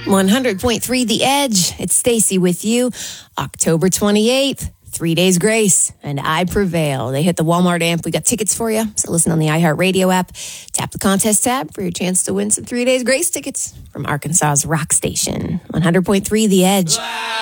100.3 The Edge. It's Stacy with you. October 28th, 3 Days Grace, and I Prevail. They hit the Walmart amp. We got tickets for you. So listen on the iHeartRadio app. Tap the contest tab for your chance to win some 3 Days Grace tickets from Arkansas's Rock Station. 100.3 The Edge.